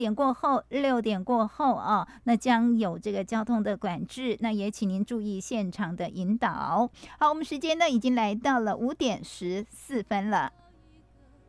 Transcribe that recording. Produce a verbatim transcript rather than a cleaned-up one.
点过后，六点过后啊，那将有这个交通的管制，那也请您注意现场的引导。好，我们时间呢已经来到了五点十四分了。